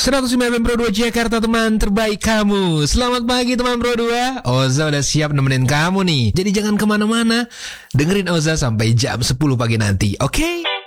109 Pro 2 Jakarta, teman terbaik kamu. Selamat pagi teman Pro 2. Oza udah siap nemenin kamu nih. Jadi jangan kemana-mana, dengerin Oza sampai jam 10 pagi nanti, oke?